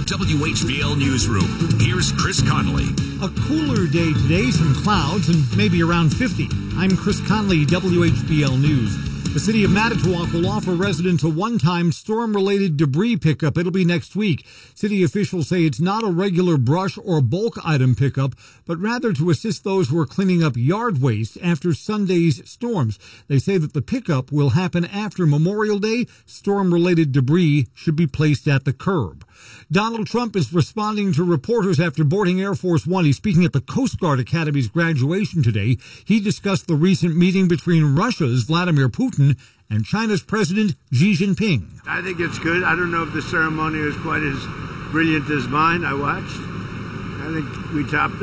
WHBL Newsroom. Here's Chris Conley. A cooler day today, some clouds, and maybe around 50. I'm Chris Conley, WHBL News. The city of Manitowoc will offer residents a one-time storm-related debris pickup. It'll be next week. City officials say it's not a regular brush or bulk item pickup, but rather to assist those who are cleaning up yard waste after Sunday's storms. They say that the pickup will happen after Memorial Day. Storm-related debris should be placed at the curb. Donald Trump is responding to reporters after boarding Air Force One. He's speaking at the Coast Guard Academy's graduation today. He discussed the recent meeting between Russia's Vladimir Putin and China's President Xi Jinping. I think it's good. I don't know if the ceremony was quite as brilliant as mine. I watched. I think we topped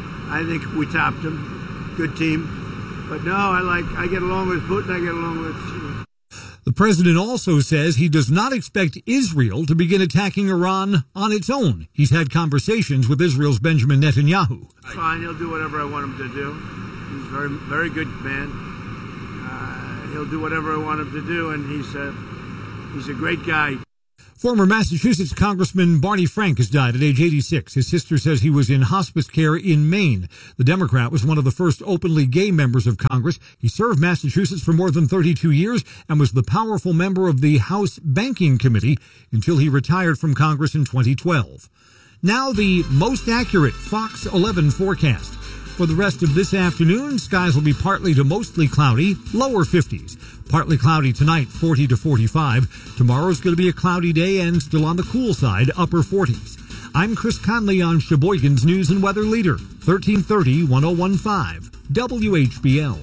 them. Good team. But no, I get along with Putin. I get along with Xi. The president also says he does not expect Israel to begin attacking Iran on its own. He's had conversations with Israel's Benjamin Netanyahu. Fine, he'll do whatever I want him to do. He's a very, very good man. He'll do whatever I want him to do, and he's a great guy. Former Massachusetts Congressman Barney Frank has died at age 86. His sister says he was in hospice care in Maine. The Democrat was one of the first openly gay members of Congress. He served Massachusetts for more than 32 years and was the powerful member of the House Banking Committee until he retired from Congress in 2012. Now the most accurate Fox 11 forecast. For the rest of this afternoon, skies will be partly to mostly cloudy, lower 50s. Partly cloudy tonight, 40 to 45. Tomorrow's going to be a cloudy day and still on the cool side, upper 40s. I'm Chris Conley on Sheboygan's News and Weather Leader, 1330 1015 WHBL.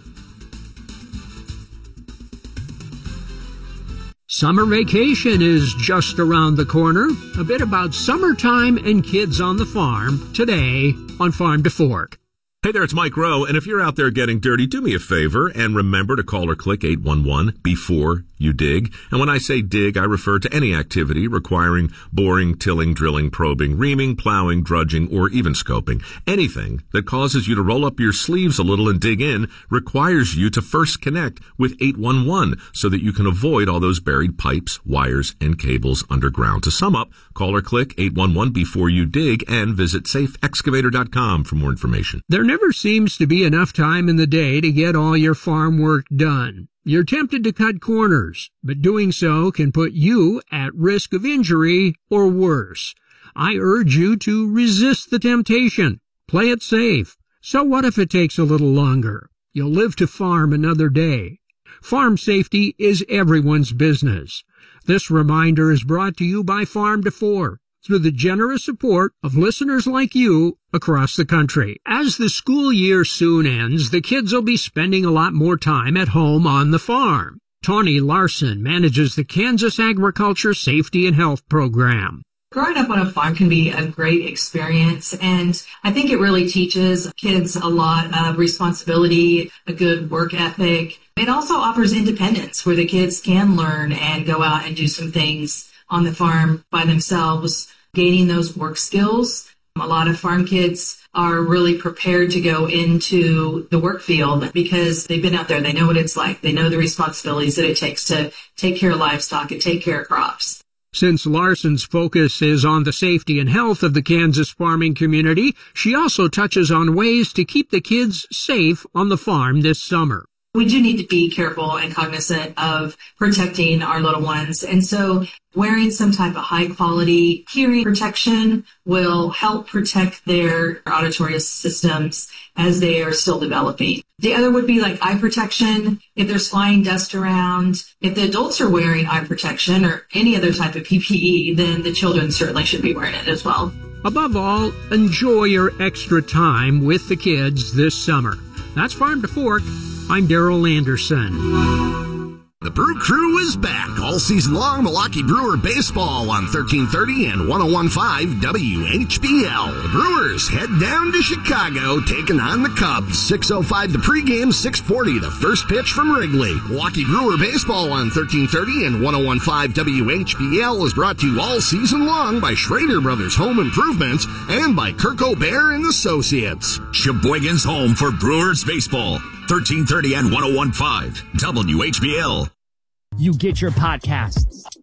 Summer vacation is just around the corner. A bit about summertime and kids on the farm today on Farm to Fork. Hey there, it's Mike Rowe, and if you're out there getting dirty, do me a favor and remember to call or click 811 before you dig. And when I say dig, I refer to any activity requiring boring, tilling, drilling, probing, reaming, plowing, drudging, or even scoping. Anything that causes you to roll up your sleeves a little and dig in requires you to first connect with 811 so that you can avoid all those buried pipes, wires, and cables underground. To sum up, call or click 811 before you dig and visit safeexcavator.com for more information. There never seems to be enough time in the day to get all your farm work done. You're tempted to cut corners, but doing so can put you at risk of injury or worse. I urge you to resist the temptation. Play it safe. So what if it takes a little longer? You'll live to farm another day. Farm safety is everyone's business. This reminder is brought to you by Farm to Fork, through the generous support of listeners like you across the country. As the school year soon ends, the kids will be spending a lot more time at home on the farm. Tawny Larson manages the Kansas Agriculture Safety and Health Program. Growing up on a farm can be a great experience, and I think it really teaches kids a lot of responsibility, a good work ethic. It also offers independence where the kids can learn and go out and do some things on the farm by themselves, gaining those work skills. A lot of farm kids are really prepared to go into the work field because they've been out there. They know what it's like. They know the responsibilities that it takes to take care of livestock and take care of crops. Since Larson's focus is on the safety and health of the Kansas farming community, she also touches on ways to keep the kids safe on the farm this summer. We do need to be careful and cognizant of protecting our little ones. And so wearing some type of high quality hearing protection will help protect their auditory systems as they are still developing. The other would be like eye protection. If there's flying dust around, if the adults are wearing eye protection or any other type of PPE, then the children certainly should be wearing it as well. Above all, enjoy your extra time with the kids this summer. That's Farm to Fork. I'm Darrell Anderson. The Brew Crew is back all season long. Milwaukee Brewer baseball on 1330 and 1015 WHBL. The Brewers head down to Chicago, taking on the Cubs. 6:05 the pregame, 6:40 the first pitch from Wrigley. Milwaukee Brewer baseball on 1330 and 1015 WHBL is brought to you all season long by Schrader Brothers Home Improvements and by Kirk O'Bear and Associates. Sheboygan's home for Brewers baseball. 1330 and 1015 WHBL. You get your podcasts